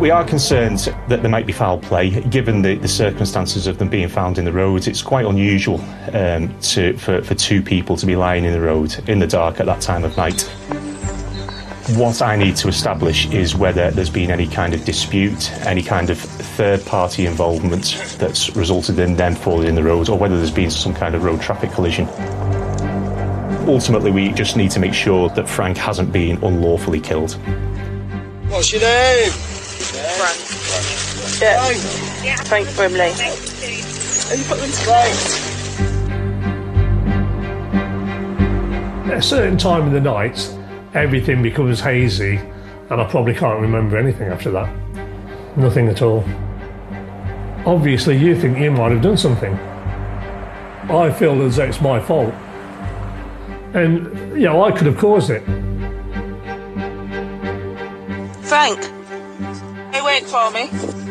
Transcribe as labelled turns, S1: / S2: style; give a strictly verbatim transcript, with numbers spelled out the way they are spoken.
S1: We are concerned that there might be foul play, given the, the circumstances of them being found in the road. It's quite unusual um, to, for, for two people to be lying in the road in the dark at that time of night. What I need to establish is whether there's been any kind of dispute, any kind of third-party involvement that's resulted in them falling in the road, or whether there's been some kind of road traffic collision. Ultimately, we just need to make sure that Frank hasn't been unlawfully killed.
S2: What's your name?
S3: Frank. Yeah. yeah. Frank Brimley. Have you put them to
S4: At a certain time of the night, everything becomes hazy, and I probably can't remember anything after that. Nothing at all. Obviously, you think you might have done something. I feel as though it's my fault. And, you know, I could have caused it.
S3: Frank, hey, wait for me.